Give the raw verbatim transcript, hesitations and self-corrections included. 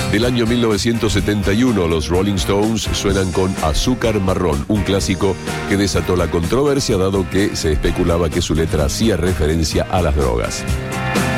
Del año mil novecientos setenta y uno, los Rolling Stones suenan con Azúcar Marrón, un clásico que desató la controversia dado que se especulaba que su letra hacía referencia a las drogas.